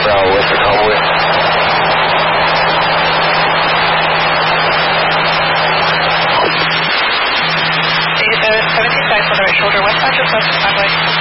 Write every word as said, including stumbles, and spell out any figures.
out with the convoy. seventeen back on the right shoulder, westbound just left the convoy.